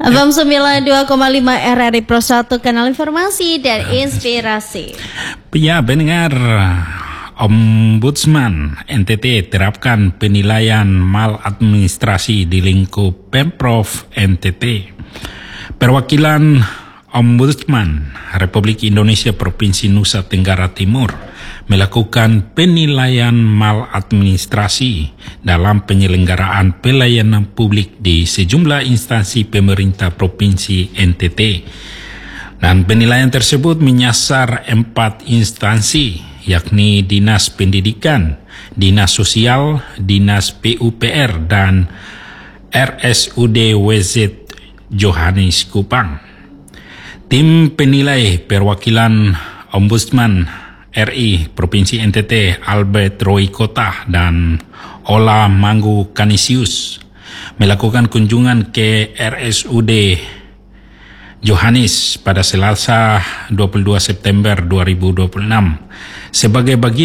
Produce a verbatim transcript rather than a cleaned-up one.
F M sembilan puluh dua koma lima R R I Pro satu, kanal informasi dan inspirasi. Ya, pendengar, Ombudsman N T T terapkan penilaian maladministrasi di lingkup Pemprov N T T. Perwakilan Ombudsman Republik Indonesia Provinsi Nusa Tenggara Timur melakukan penilaian maladministrasi dalam penyelenggaraan pelayanan publik di sejumlah instansi pemerintah Provinsi N T T. Dan penilaian tersebut menyasar empat instansi, yakni Dinas Pendidikan, Dinas Sosial, Dinas P U P R, dan R S U D W Z Johannes Kupang. Tim penilai perwakilan Ombudsman R I Provinsi N T T Albert Roy Kota dan Ola Manggu Kanisius melakukan kunjungan ke R S U D Johannes pada Selasa dua puluh dua September dua ribu dua puluh enam sebagai bagian